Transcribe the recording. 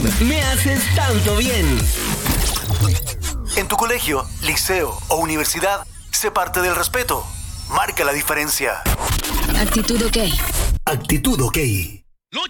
Me haces tanto bien. En tu colegio, liceo o universidad, sé parte del respeto. Marca la diferencia. Actitud OK. Actitud OK.